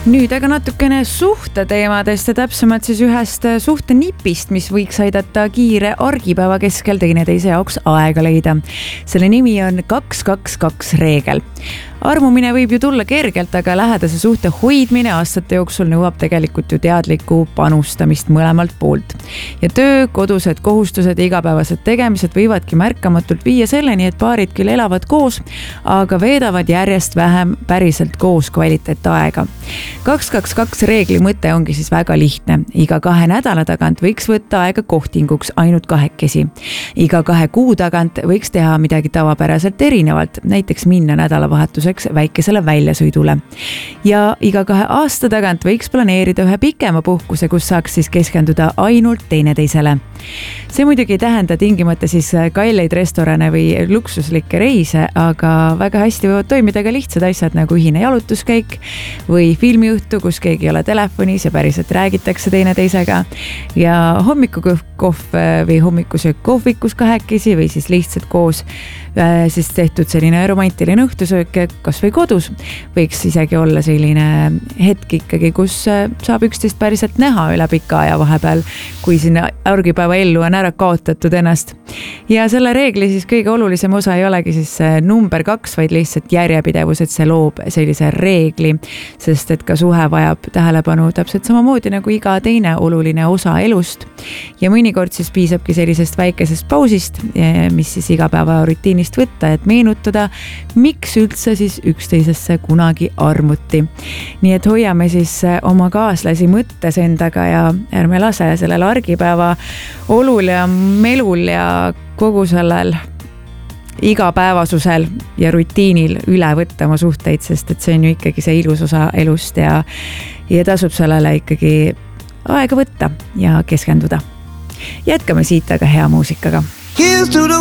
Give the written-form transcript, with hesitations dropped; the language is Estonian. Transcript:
Nüüd aga natukene suhteteemadest ja täpsemalt siis ühest suhtenipist, mis võiks aidata kiire argipäeva keskel teineteise jaoks aega leida. Selle nimi on 2-2-2 reegel. Armumine võib ju tulla kergelt, aga lähedase suhte hoidmine aastate jooksul nõuab tegelikult ju teadlikku panustamist mõlemalt poolt. Ja töö, kodused kohustused ja igapäevased tegemised võivadki märkamatult viia selleni, et paarid küll elavad koos, aga veedavad järjest vähem päriselt koos kvaliteetaega. 2-2-2 reegli mõte ongi siis väga lihtne. Iga 2 nädala tagant võiks võtta aega kohtinguks ainult 2. Iga 2 kuu tagant võiks teha midagi tavapäraselt erinevalt, näiteks minna nädalavahetuseks väikesele väljasõidule. Ja iga 2 aasta tagant võiks planeerida ühe pikema puhkuse, kus saaks siis keskenduda ainult teineteisele. See muidugi ei tähenda tingimata siis kalleid restorane või luksuslikke reise, aga väga hästi võivad toimida ka lihtsad asjad nagu ühine jalutuskäik või filmiõhtu, kus keegi ei ole telefonis ja päriselt räägitakse teineteisega ja hommikukohv või hommikusöök kohvikus 2 või siis lihtsalt koos siis tehtud selline romantiline õhtusöök kas või kodus. Võiks isegi olla selline hetk ikkagi, kus saab üksteist päriselt näha üle pika aja vahepeal, kui sinna argipäeva ellu on ära kaotatud ennast. Ja selle reegli siis kõige olulisem osa ei olegi siis number 2, vaid lihtsalt järjepidevus, et see loob sellise reegli, sest et ka suhe vajab tähelepanu täpselt samamoodi nagu iga teine oluline osa elust. Ja mõnikord siis piisabki sellisest väikesest pausist, mis siis igapäeva rutiinist võtta, et meenutada, miks üldse siis üksteisesse kunagi armuti. Nii et hoiame siis oma kaaslasi mõttes endaga ja ärme lase sellel argipäeva olul ja melul ja kogu sellel igapäevasusel ja rutiinil üle võtta oma suhteid, sest et see on ju ikkagi see ilus osa elust ja tasub sellele ikkagi aega võtta ja keskenduda. Jätkame siit aga hea muusikaga. Here's to the